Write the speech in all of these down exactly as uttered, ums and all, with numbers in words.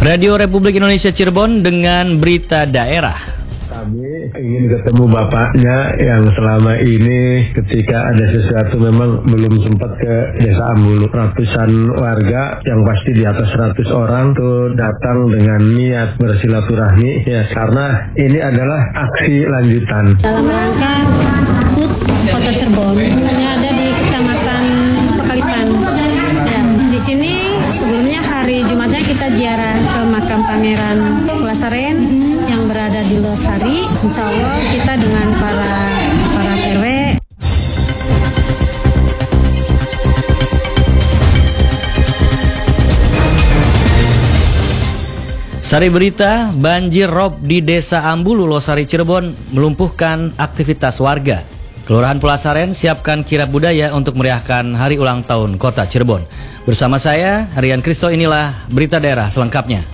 Radio Republik Indonesia Cirebon dengan berita daerah. Kami ingin ketemu bapaknya yang selama ini ketika ada sesuatu memang belum sempat ke Desa Ambulu. Ratusan warga yang pasti di atas seratus orang tuh datang dengan niat bersilaturahmi ya, karena ini adalah aksi lanjutan. Dalam rangka H U T Kota Cirebon hanya ada di Kecamatan Pekalipan. Ya, di sini sebelumnya hari Jumatnya kita ziarah ke makam Pangeran Pulasaren yang berada di Losari. Insya Allah kita dengan para para R W. Sari berita, banjir rob di Desa Ambulu, Losari, Cirebon melumpuhkan aktivitas warga. Kelurahan Pulasaren siapkan kirab budaya untuk meriahkan hari ulang tahun Kota Cirebon. Bersama saya, Rian Kristo, inilah berita daerah selengkapnya.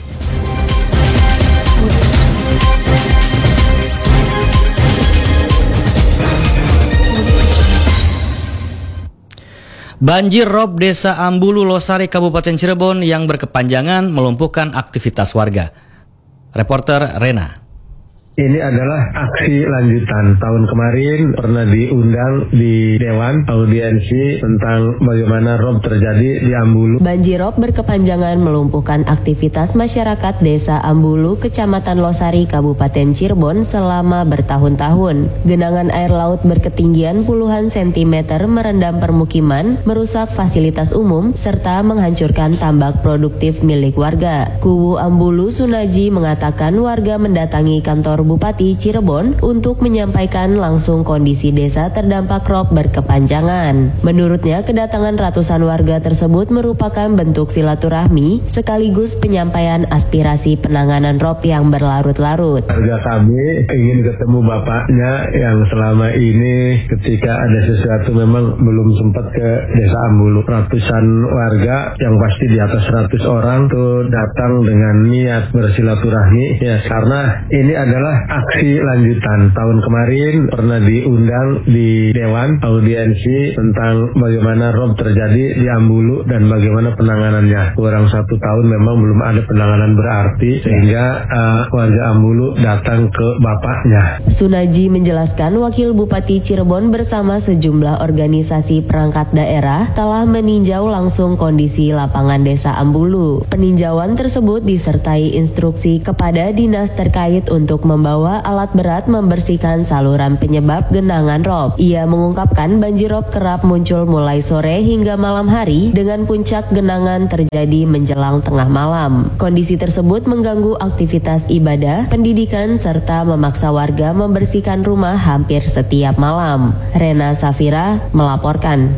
Banjir rob Desa Ambulu, Losari, Kabupaten Cirebon yang berkepanjangan melumpuhkan aktivitas warga. Reporter Rena. Ini adalah aksi lanjutan. Tahun kemarin pernah diundang di Dewan audiensi tentang bagaimana rob terjadi di Ambulu. Banjir rob berkepanjangan melumpuhkan aktivitas masyarakat Desa Ambulu, Kecamatan Losari, Kabupaten Cirebon selama bertahun-tahun. Genangan air laut berketinggian puluhan sentimeter merendam permukiman, merusak fasilitas umum, serta menghancurkan tambak produktif milik warga. Kubu Ambulu Sunaji mengatakan warga mendatangi kantor Bupati Cirebon untuk menyampaikan langsung kondisi desa terdampak rob berkepanjangan. Menurutnya, kedatangan ratusan warga tersebut merupakan bentuk silaturahmi sekaligus penyampaian aspirasi penanganan rob yang berlarut-larut. Warga kami ingin ketemu bapaknya yang selama ini ketika ada sesuatu memang belum sempat ke Desa Ambulu. Ratusan warga yang pasti di atas seratus orang tuh datang dengan niat bersilaturahmi ya, karena ini adalah aksi lanjutan. Tahun kemarin pernah diundang di Dewan audiensi tentang bagaimana rob terjadi di Ambulu dan bagaimana penanganannya. Kurang satu tahun memang belum ada penanganan berarti sehingga uh, warga Ambulu datang ke bapaknya. Sunaji menjelaskan Wakil Bupati Cirebon bersama sejumlah organisasi perangkat daerah telah meninjau langsung kondisi lapangan Desa Ambulu. Peninjauan tersebut disertai instruksi kepada dinas terkait untuk membawa Membawa alat berat membersihkan saluran penyebab genangan rob. Ia mengungkapkan banjir rob kerap muncul mulai sore hingga malam hari dengan puncak genangan terjadi menjelang tengah malam. Kondisi tersebut mengganggu aktivitas ibadah, pendidikan, serta memaksa warga membersihkan rumah hampir setiap malam. Rena Safira melaporkan.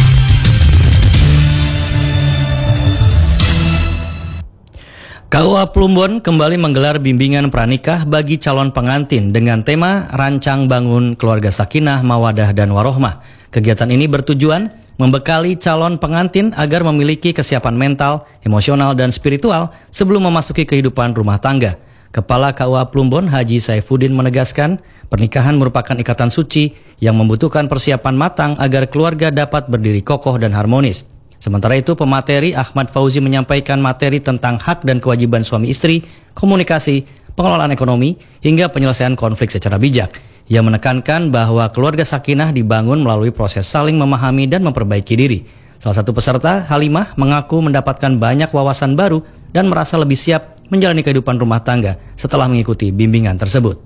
K U A Plumbon kembali menggelar bimbingan pranikah bagi calon pengantin dengan tema Rancang Bangun Keluarga Sakinah, Mawadah, dan Warohmah. Kegiatan ini bertujuan membekali calon pengantin agar memiliki kesiapan mental, emosional, dan spiritual sebelum memasuki kehidupan rumah tangga. Kepala K U A Plumbon Haji Saifuddin menegaskan, pernikahan merupakan ikatan suci yang membutuhkan persiapan matang agar keluarga dapat berdiri kokoh dan harmonis. Sementara itu, pemateri Ahmad Fauzi menyampaikan materi tentang hak dan kewajiban suami istri, komunikasi, pengelolaan ekonomi, hingga penyelesaian konflik secara bijak. Ia menekankan bahwa keluarga sakinah dibangun melalui proses saling memahami dan memperbaiki diri. Salah satu peserta, Halimah, mengaku mendapatkan banyak wawasan baru dan merasa lebih siap menjalani kehidupan rumah tangga setelah mengikuti bimbingan tersebut.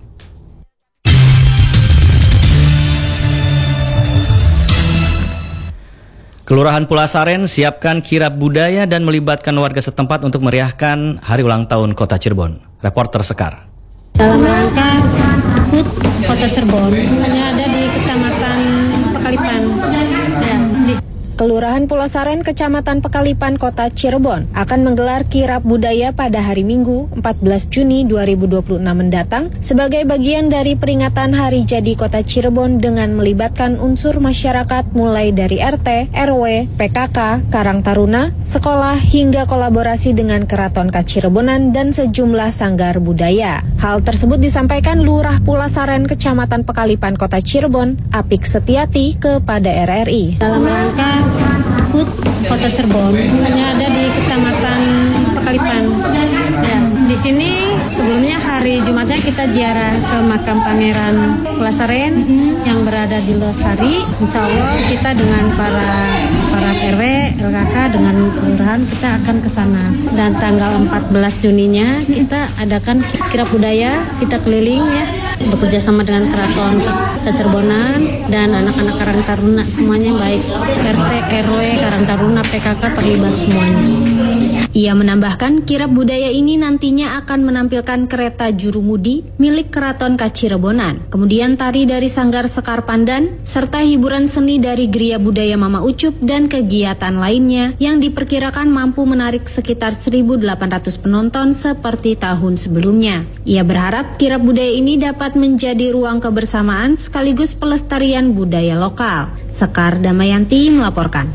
Kelurahan Pulasaren siapkan kirab budaya dan melibatkan warga setempat untuk meriahkan hari ulang tahun Kota Cirebon. Reporter Sekar. Dalam rangka H U T Kota Cirebon hanya ada di Kecamatan Pekalipan. Ya, di Kelurahan Pulasaren, Kecamatan Pekalipan, Kota Cirebon akan menggelar kirab budaya pada hari Minggu empat belas Juni dua ribu dua puluh enam mendatang sebagai bagian dari peringatan Hari Jadi Kota Cirebon dengan melibatkan unsur masyarakat mulai dari R T, R W, P K K, Karang Taruna, sekolah hingga kolaborasi dengan Keraton Kacirebonan dan sejumlah sanggar budaya. Hal tersebut disampaikan Lurah Pulasaren, Kecamatan Pekalipan, Kota Cirebon, Apik Setiati kepada R R I. Dalam rangka H U T Kota Cirebon hanya ada di Kecamatan Pekalipan. Ya, ziarah ke makam Pangeran Losaren mm-hmm. yang berada di Losari. Insya Allah kita dengan para para R W, L K K dengan kelurahan kita akan ke sana. Dan tanggal empat belas Juninya kita adakan kirap budaya, kita keliling ya, bekerja sama dengan Keraton Kota Cirebonan dan anak-anak Karang Taruna semuanya baik R T, R W, Karang Taruna, P K K terlibat semuanya. Ia menambahkan kirap budaya ini nantinya akan menampilkan kereta jurumudi milik Keraton Kacirebonan, kemudian tari dari Sanggar Sekar Pandan, serta hiburan seni dari Griya Budaya Mama Ucup dan kegiatan lainnya yang diperkirakan mampu menarik sekitar seribu delapan ratus penonton seperti tahun sebelumnya. Ia berharap kirap budaya ini dapat menjadi ruang kebersamaan sekaligus pelestarian budaya lokal. Sekar Damayanti melaporkan.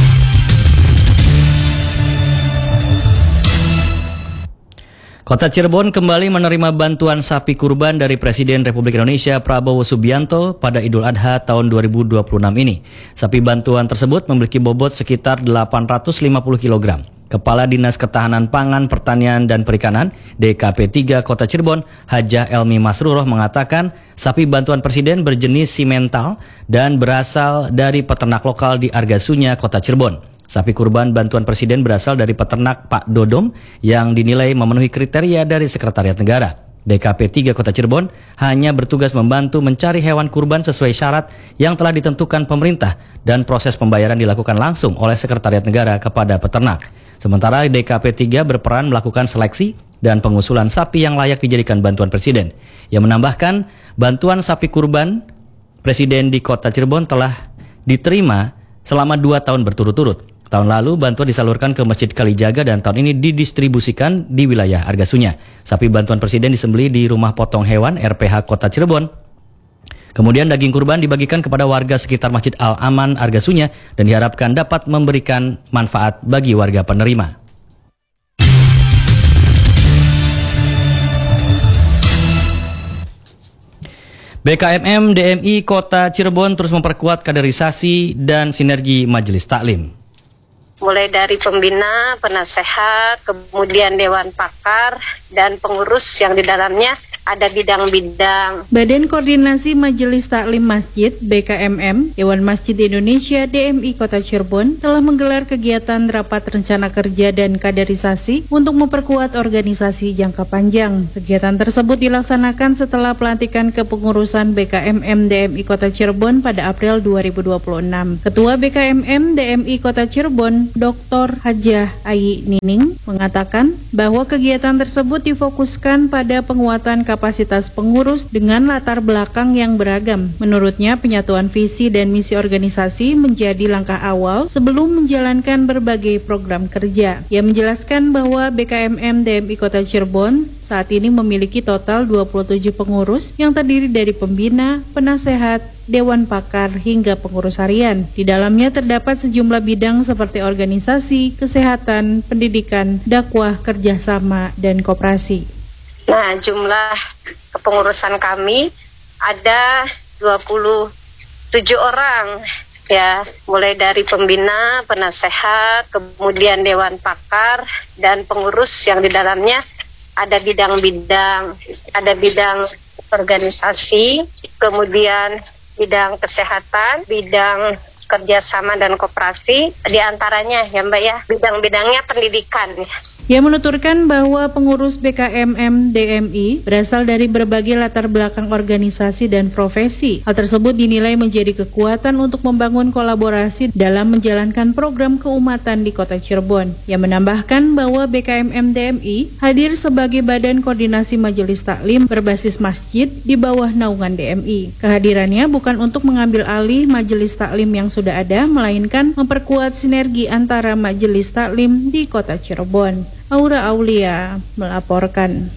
Kota Cirebon kembali menerima bantuan sapi kurban dari Presiden Republik Indonesia Prabowo Subianto pada Idul Adha tahun dua ribu dua puluh enam ini. Sapi bantuan tersebut memiliki bobot sekitar delapan ratus lima puluh kilogram. Kepala Dinas Ketahanan Pangan, Pertanian, dan Perikanan D K P tiga Kota Cirebon, Hajah Elmi Masruroh mengatakan sapi bantuan Presiden berjenis simental dan berasal dari peternak lokal di Argasunya, Kota Cirebon. Sapi kurban bantuan Presiden berasal dari peternak Pak Dodom yang dinilai memenuhi kriteria dari Sekretariat Negara. D K P tiga Kota Cirebon hanya bertugas membantu mencari hewan kurban sesuai syarat yang telah ditentukan pemerintah dan proses pembayaran dilakukan langsung oleh Sekretariat Negara kepada peternak. Sementara D K P tiga berperan melakukan seleksi dan pengusulan sapi yang layak dijadikan bantuan Presiden. Ia menambahkan bantuan sapi kurban Presiden di Kota Cirebon telah diterima selama dua tahun berturut-turut. Tahun lalu bantuan disalurkan ke Masjid Kalijaga dan tahun ini didistribusikan di wilayah Argasunya. Sapi bantuan Presiden disembelih di Rumah Potong Hewan R P H Kota Cirebon. Kemudian daging kurban dibagikan kepada warga sekitar Masjid Al-Aman Argasunya dan diharapkan dapat memberikan manfaat bagi warga penerima. B K M M D M I Kota Cirebon terus memperkuat kaderisasi dan sinergi majelis taklim. Mulai dari pembina, penasehat, kemudian dewan pakar, dan pengurus yang di dalamnya ada bidang-bidang. Badan Koordinasi Majelis Taklim Masjid B K M M, Dewan Masjid Indonesia D M I Kota Cirebon telah menggelar kegiatan rapat rencana kerja dan kaderisasi untuk memperkuat organisasi jangka panjang. Kegiatan tersebut dilaksanakan setelah pelantikan kepengurusan B K M M D M I Kota Cirebon pada April dua ribu dua puluh enam. Ketua B K M M D M I Kota Cirebon, Doktor Hajah Ayi Nining, mengatakan bahwa kegiatan tersebut difokuskan pada penguatan kapasitas pengurus dengan latar belakang yang beragam. Menurutnya, penyatuan visi dan misi organisasi menjadi langkah awal sebelum menjalankan berbagai program kerja. Ia menjelaskan bahwa B K M M D M I Kota Cirebon saat ini memiliki total dua puluh tujuh pengurus yang terdiri dari pembina, penasehat, dewan pakar, hingga pengurus harian. Di dalamnya terdapat sejumlah bidang seperti organisasi, kesehatan, pendidikan, dakwah, kerjasama, dan koperasi. Nah, jumlah kepengurusan kami ada dua puluh tujuh orang, ya, mulai dari pembina, penasehat, kemudian dewan pakar, dan pengurus yang di dalamnya ada bidang-bidang, ada bidang organisasi, kemudian bidang kesehatan, bidang kerjasama dan koperasi, diantaranya ya Mbak ya, bidang-bidangnya pendidikan. Ia menuturkan bahwa pengurus B K M M D M I berasal dari berbagai latar belakang organisasi dan profesi. Hal tersebut dinilai menjadi kekuatan untuk membangun kolaborasi dalam menjalankan program keumatan di Kota Cirebon. Ia menambahkan bahwa B K M M D M I hadir sebagai badan koordinasi majelis taklim berbasis masjid di bawah naungan D M I. Kehadirannya bukan untuk mengambil alih majelis taklim yang sudah ada, melainkan memperkuat sinergi antara majelis taklim di Kota Cirebon. Aura Aulia melaporkan.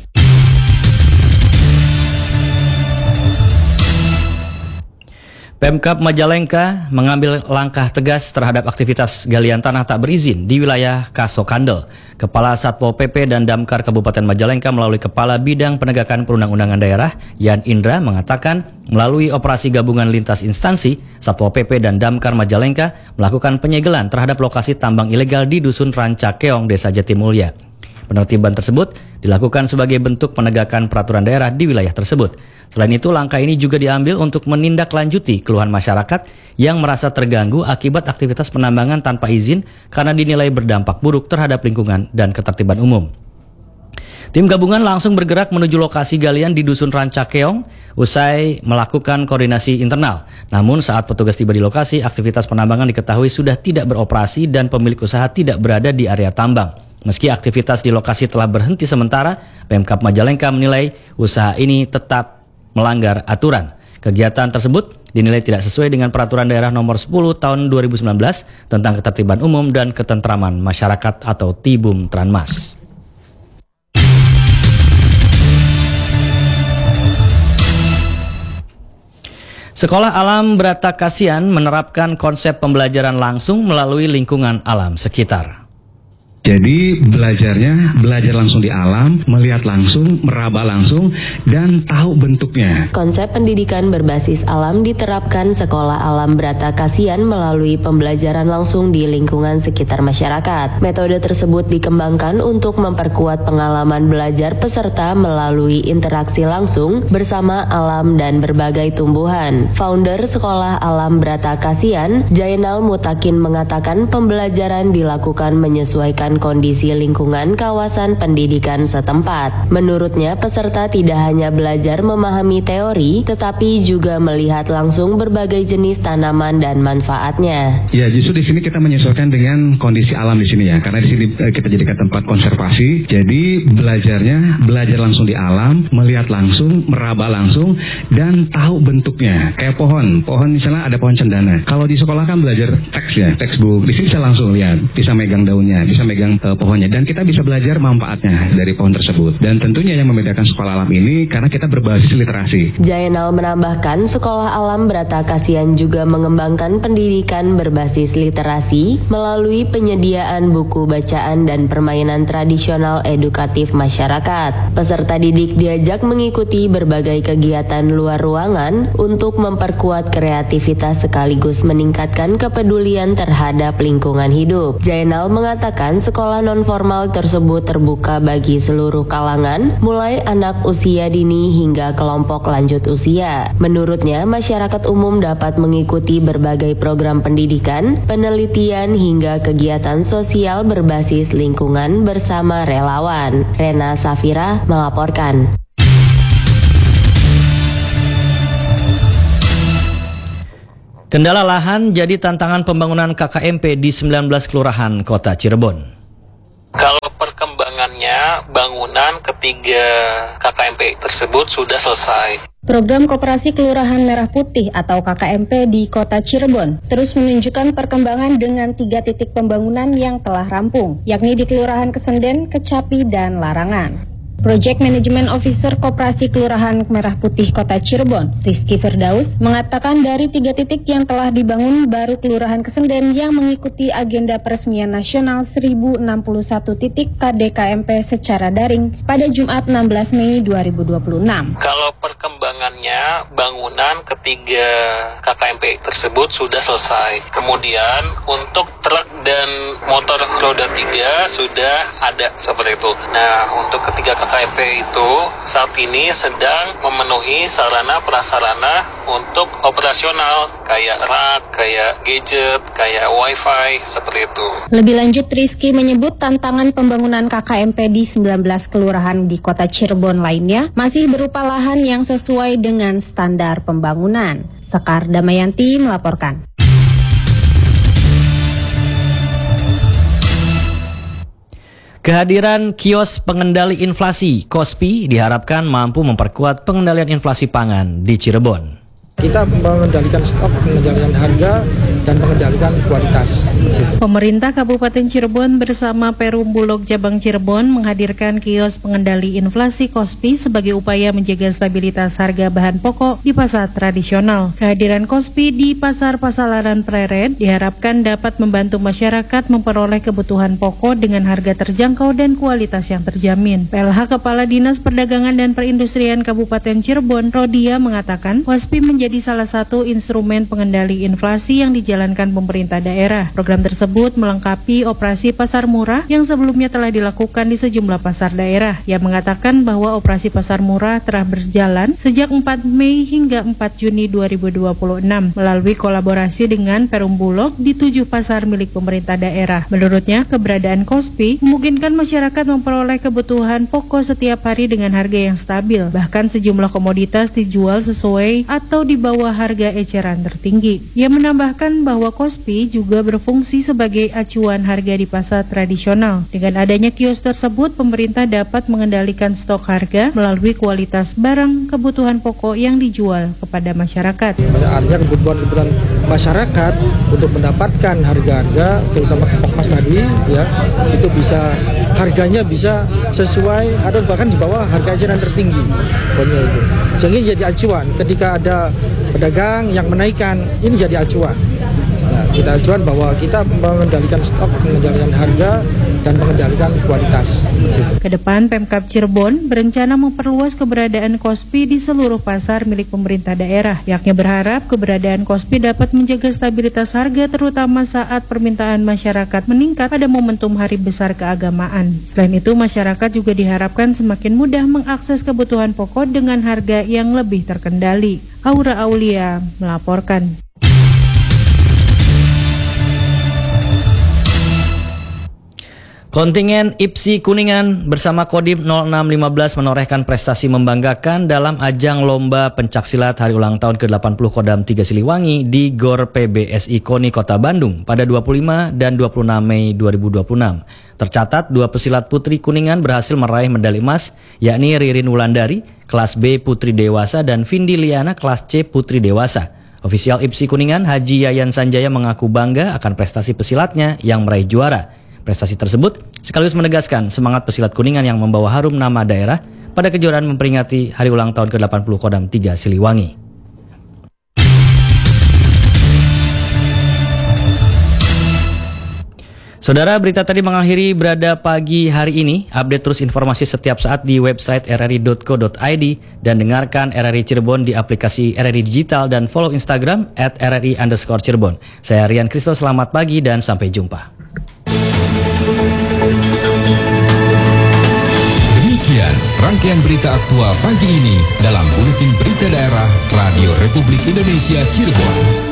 Pemkab Majalengka mengambil langkah tegas terhadap aktivitas galian tanah tak berizin di wilayah Kasokandel. Kepala Satpol P P dan Damkar Kabupaten Majalengka melalui Kepala Bidang Penegakan Perundang-undangan Daerah Yan Indra mengatakan melalui operasi gabungan lintas instansi, Satpol P P dan Damkar Majalengka melakukan penyegelan terhadap lokasi tambang ilegal di Dusun Rancakeong, Desa Jatimulya. Penertiban tersebut dilakukan sebagai bentuk penegakan peraturan daerah di wilayah tersebut. Selain itu, langkah ini juga diambil untuk menindaklanjuti keluhan masyarakat yang merasa terganggu akibat aktivitas penambangan tanpa izin karena dinilai berdampak buruk terhadap lingkungan dan ketertiban umum. Tim gabungan langsung bergerak menuju lokasi galian di Dusun Rancakeong usai melakukan koordinasi internal. Namun saat petugas tiba di lokasi, aktivitas penambangan diketahui sudah tidak beroperasi dan pemilik usaha tidak berada di area tambang. Meski aktivitas di lokasi telah berhenti sementara, Pemkab Majalengka menilai usaha ini tetap melanggar aturan. Kegiatan tersebut dinilai tidak sesuai dengan Peraturan Daerah Nomor sepuluh Tahun dua ribu sembilan belas tentang Ketertiban Umum dan Ketentraman Masyarakat atau Tibum Tranmas. Sekolah Alam Brata Kasihan menerapkan konsep pembelajaran langsung melalui lingkungan alam sekitar. Jadi belajarnya belajar langsung di alam, melihat langsung, meraba langsung, dan tahu bentuknya. Konsep pendidikan berbasis alam diterapkan Sekolah Alam Brata Kasihan melalui pembelajaran langsung di lingkungan sekitar masyarakat. Metode tersebut dikembangkan untuk memperkuat pengalaman belajar peserta melalui interaksi langsung bersama alam dan berbagai tumbuhan. Founder Sekolah Alam Brata Kasihan, Jainal Mutakin, mengatakan pembelajaran dilakukan menyesuaikan kondisi lingkungan kawasan pendidikan setempat. Menurutnya, peserta tidak hanya belajar memahami teori, tetapi juga melihat langsung berbagai jenis tanaman dan manfaatnya. Ya, justru di sini kita menyesuaikan dengan kondisi alam di sini ya, karena di sini kita jadikan tempat konservasi. Jadi belajarnya belajar langsung di alam, melihat langsung, meraba langsung, dan tahu bentuknya. Kayak pohon, pohon misalnya ada pohon cendana. Kalau di sekolah kan belajar teks ya, textbook. Di sini bisa langsung lihat, bisa megang daunnya, bisa megang Uh, pohonnya, dan kita bisa belajar manfaatnya dari pohon tersebut. Dan tentunya yang membedakan sekolah alam ini karena kita berbasis literasi. Jainal menambahkan Sekolah Alam Brata Kasihan juga mengembangkan pendidikan berbasis literasi melalui penyediaan buku bacaan dan permainan tradisional edukatif masyarakat. Peserta didik diajak mengikuti berbagai kegiatan luar ruangan untuk memperkuat kreativitas sekaligus meningkatkan kepedulian terhadap lingkungan hidup. Jainal mengatakan sekolah non-formal tersebut terbuka bagi seluruh kalangan, mulai anak usia dini hingga kelompok lanjut usia. Menurutnya, masyarakat umum dapat mengikuti berbagai program pendidikan, penelitian, hingga kegiatan sosial berbasis lingkungan bersama relawan. Rena Safira melaporkan. Kendala lahan jadi tantangan pembangunan K K M P di sembilan belas kelurahan Kota Cirebon. Kalau perkembangannya, bangunan ketiga K K M P tersebut sudah selesai. Program Koperasi Kelurahan Merah Putih atau K K M P di Kota Cirebon terus menunjukkan perkembangan dengan tiga titik pembangunan yang telah rampung, yakni di Kelurahan Kesenden, Kecapi, dan Larangan. Project Management Officer Koperasi Kelurahan Merah Putih Kota Cirebon, Rizky Firdaus, mengatakan dari tiga titik yang telah dibangun baru Kelurahan Kesenden yang mengikuti agenda peresmian nasional seribu enam puluh satu titik K D K M P secara daring pada Jumat enam belas Mei dua ribu dua puluh enam. Kalau perkembangannya, bangunan ketiga K K M P tersebut sudah selesai. Kemudian untuk truk dan motor roda tiga sudah ada seperti itu. Nah, untuk ketiga K K M P itu saat ini sedang memenuhi sarana prasarana untuk operasional kayak rak, kayak gadget, kayak wifi, seperti itu. Lebih lanjut, Rizky menyebut tantangan pembangunan K K M P di sembilan belas kelurahan di Kota Cirebon lainnya masih berupa lahan yang sesuai dengan standar pembangunan. Sekar Damayanti melaporkan. Kehadiran kios pengendali inflasi Kospi diharapkan mampu memperkuat pengendalian inflasi pangan di Cirebon. Kita mengendalikan stok, mengendalikan harga, dan mengendalikan kualitas. Pemerintah Kabupaten Cirebon bersama Perum Bulog Cabang Cirebon menghadirkan kios pengendali inflasi Kospi sebagai upaya menjaga stabilitas harga bahan pokok di pasar tradisional. Kehadiran Kospi di Pasar Pasalaran Pleret diharapkan dapat membantu masyarakat memperoleh kebutuhan pokok dengan harga terjangkau dan kualitas yang terjamin. P L H Kepala Dinas Perdagangan dan Perindustrian Kabupaten Cirebon, Rodia, mengatakan Kospi menjadi salah satu instrumen pengendali inflasi yang dijalankan dijalankan pemerintah daerah. Program tersebut melengkapi operasi pasar murah yang sebelumnya telah dilakukan di sejumlah pasar daerah, yang mengatakan bahwa operasi pasar murah telah berjalan sejak empat Mei hingga empat Juni dua ribu dua puluh enam melalui kolaborasi dengan Perum Bulog di tujuh pasar milik pemerintah daerah. Menurutnya, keberadaan Kospi memungkinkan masyarakat memperoleh kebutuhan pokok setiap hari dengan harga yang stabil. Bahkan sejumlah komoditas dijual sesuai atau di bawah harga eceran tertinggi. Ia menambahkan bahwa Kospi juga berfungsi sebagai acuan harga di pasar tradisional. Dengan adanya kios tersebut, pemerintah dapat mengendalikan stok harga melalui kualitas barang kebutuhan pokok yang dijual kepada masyarakat. Artinya kebutuhan-kebutuhan masyarakat untuk mendapatkan harga-harga, terutama pokmas tadi, ya itu bisa harganya bisa sesuai atau bahkan di bawah harga eceran tertinggi. Pokoknya itu. Sehingga jadi acuan ketika ada pedagang yang menaikkan, ini jadi acuan. Nah, kita acuan bahwa kita mengendalikan stok, mengendalikan harga, dan mengendalikan kualitas. Kedepan Pemkab Cirebon berencana memperluas keberadaan Kospi di seluruh pasar milik pemerintah daerah. Pihaknya berharap keberadaan Kospi dapat menjaga stabilitas harga terutama saat permintaan masyarakat meningkat pada momentum hari besar keagamaan. Selain itu, masyarakat juga diharapkan semakin mudah mengakses kebutuhan pokok dengan harga yang lebih terkendali. Aura Aulia melaporkan. Kontingen I P S I Kuningan bersama Kodim nol enam lima belas menorehkan prestasi membanggakan dalam ajang lomba pencaksilat hari ulang tahun ke delapan puluh Kodam tiga Siliwangi di Gor P B S I KONI Kota Bandung pada dua puluh lima dan dua puluh enam Mei dua ribu dua puluh enam. Tercatat dua pesilat putri Kuningan berhasil meraih medali emas, yakni Ririn Wulandari kelas B Putri Dewasa dan Vindi Liana kelas C Putri Dewasa. Ofisial I P S I Kuningan Haji Yayan Sanjaya mengaku bangga akan prestasi pesilatnya yang meraih juara. Prestasi tersebut sekaligus menegaskan semangat pesilat Kuningan yang membawa harum nama daerah pada kejuaraan memperingati hari ulang tahun ke delapan puluh Kodam tiga Siliwangi. Saudara, berita tadi mengakhiri Berada Pagi hari ini. Update terus informasi setiap saat di website r r i dot co dot i d dan dengarkan R R I Cirebon di aplikasi R R I Digital dan follow Instagram at r r i underscore Cirebon. Saya Rian Kristo, selamat pagi dan sampai jumpa. Demikian rangkaian berita aktual pagi ini dalam Buletin Berita Daerah Radio Republik Indonesia Cirebon.